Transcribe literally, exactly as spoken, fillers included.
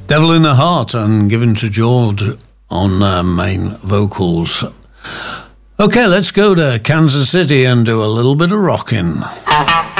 Devil in the Heart and given to George on uh, main vocals. Okay, let's go to Kansas City and do a little bit of rocking.